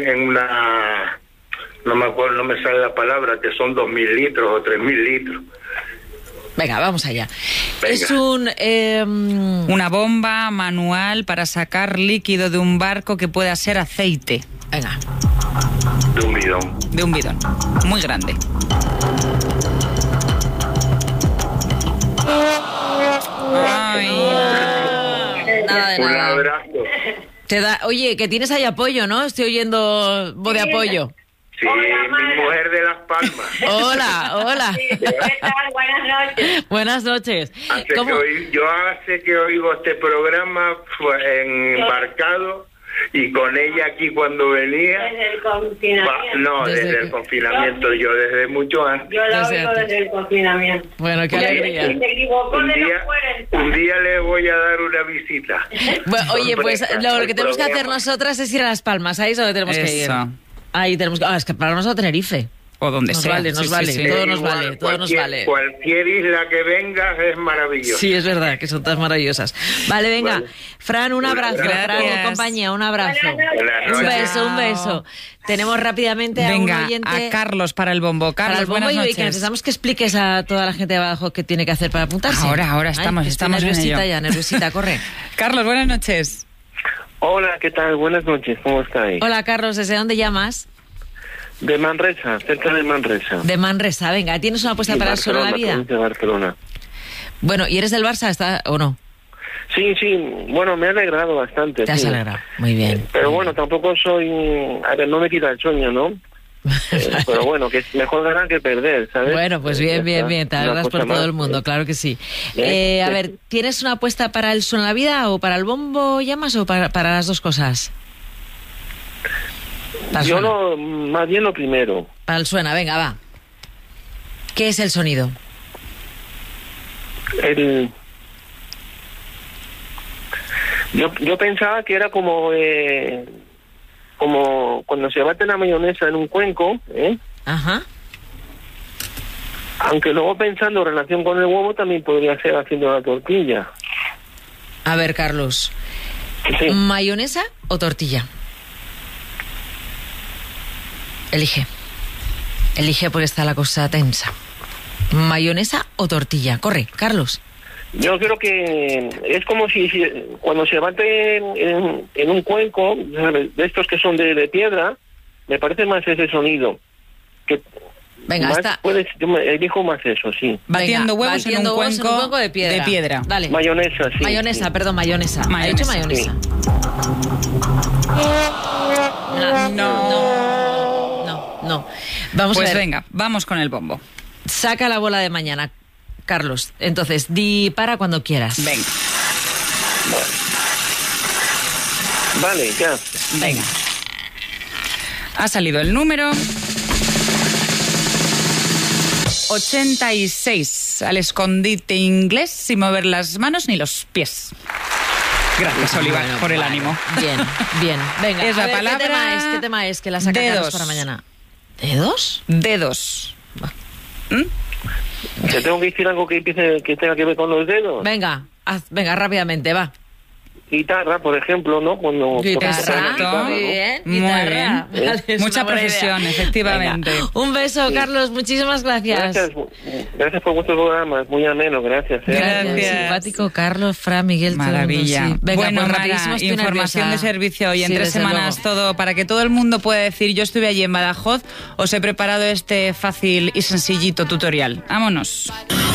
en una, no me acuerdo, no me sale la palabra, que son 2.000 litros o 3.000 litros. Venga, vamos allá. Venga. Es una bomba manual para sacar líquido de un barco que pueda ser aceite. Venga. De un bidón. De un bidón. Muy grande. Ay. Nada de Un nada. abrazo. Oye, que tienes ahí apoyo, ¿no? Estoy oyendo voz de apoyo. Sí, mi mujer de Las Palmas. Hola. Sí, ¿qué tal? Buenas noches. Buenas noches. Yo hace que oigo este programa embarcado y con ella aquí cuando venía. Desde el confinamiento. Desde el confinamiento, yo desde mucho antes. Yo la oigo desde el confinamiento. Bueno, qué alegría. Se equivocó de no fuera. Un día le voy a dar una visita. Bueno, oye, pues lo que tenemos que hacer nosotras es ir a Las Palmas. Ahí es donde tenemos que ir. Ahí tenemos que... es que paramos a Tenerife. O donde sea. Nos vale. Todo nos vale, todo nos vale. Cualquier isla que vengas es maravillosa. Sí, es verdad, que son todas maravillosas. Vale, venga. Vale. Fran, un abrazo. Gracias. Fran, compañía, un abrazo. Un beso. Tenemos rápidamente a un oyente... a Carlos para el bombo. Carlos, para el bombo, buenas noches. Y que necesitamos que expliques a toda la gente de abajo qué tiene que hacer para apuntarse. Ahora estamos nerviosita en ello. ya, nerviosita, corre. Carlos, buenas noches. Hola, ¿qué tal? Buenas noches, ¿cómo estáis? Hola, Carlos, ¿desde dónde llamas? De Manresa, cerca de Manresa. De Manresa, venga, ¿tienes una apuesta para el Suena la Vida? De Barcelona. Bueno, ¿y eres del Barça o no? Sí, bueno, me ha alegrado bastante. Te has alegrado, muy bien. Pero bueno, tampoco soy... A ver, no me quita el sueño, ¿no? Pero bueno, que es mejor ganar que perder, ¿sabes? Bueno, pues bien, te alegras por todo el mundo, claro que sí. A ver, ¿tienes una apuesta para el Suena la Vida o para el bombo llamas o para las dos cosas? Yo más bien lo primero. Para el Suena, venga, va. ¿Qué es el sonido? Yo pensaba que era como cuando se bate la mayonesa en un cuenco, Ajá. Aunque luego pensando en relación con el huevo también podría ser haciendo la tortilla. A ver, Carlos. Sí. ¿Mayonesa o tortilla? Elige porque está la cosa tensa. ¿Mayonesa o tortilla? Corre, Carlos. Yo creo que es como si cuando se bate en un cuenco, de estos que son de piedra, me parece más ese sonido. Venga, yo elijo más eso, sí. Batiendo huevos en un cuenco de piedra. Dale. Mayonesa, sí. Mayonesa, sí. Perdón, mayonesa. ¿Ha dicho mayonesa? Sí. No. Vamos a ver. Venga, vamos con el bombo. Saca la bola de mañana, Carlos. Entonces, di para cuando quieras. Venga. Vale, ya. Venga. Ha salido el número 86. Al escondite inglés sin mover las manos ni los pies. Gracias, Oliva, por el ánimo. Bien. Venga, es la palabra... ¿Qué tema es? Que la saca Carlos para mañana. ¿Dedos? Dedos. ¿Te tengo que decir algo que tenga que ver con los dedos? Venga, rápidamente, va. Guitarra, por ejemplo, ¿no? Guitarra, muy bien. Guitarra. Muy bien. Vale, mucha profesión, efectivamente. Venga. Un beso, Carlos, muchísimas gracias. Gracias por vuestro programa, es muy ameno, gracias. Muy simpático, Carlos, Fran, Miguel. Maravilla. Sí. Venga, bueno, pues Mara, información de servicio hoy en 3 semanas luego. todo, para que todo el mundo pueda decir, yo estuve allí en Badajoz, os he preparado este fácil y sencillito tutorial. Vámonos.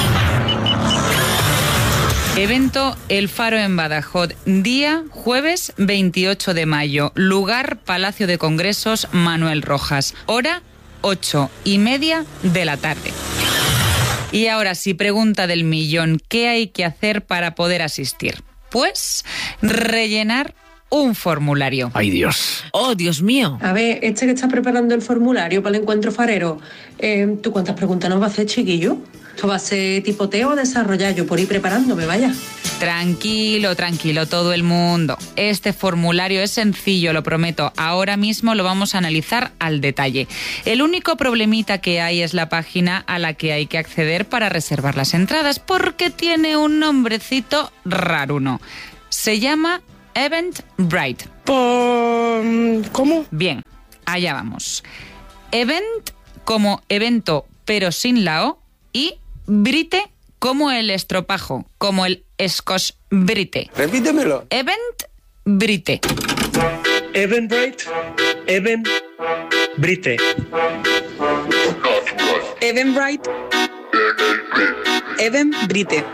Evento El Faro en Badajoz, día jueves 28 de mayo, lugar Palacio de Congresos Manuel Rojas, hora 8:30 de la tarde. Y ahora sí, pregunta del millón, ¿qué hay que hacer para poder asistir? Pues rellenar un formulario. ¡Ay, Dios! ¡Oh, Dios mío! A ver, que está preparando el formulario para el encuentro farero, ¿tú cuántas preguntas nos va a hacer, chiquillo? ¿Esto va a ser tipoteo o desarrollar? Yo por ir preparándome, vaya. Tranquilo, todo el mundo. Este formulario es sencillo, lo prometo. Ahora mismo lo vamos a analizar al detalle. El único problemita que hay es la página a la que hay que acceder para reservar las entradas, porque tiene un nombrecito raruno. Se llama Eventbrite. ¿Cómo? Bien. Allá vamos. Event como evento pero sin la O y brite como el estropajo, como el Scotch Brite. Repítemelo. Event Brite. Eventbrite. Brite. Eventbrite. Brite.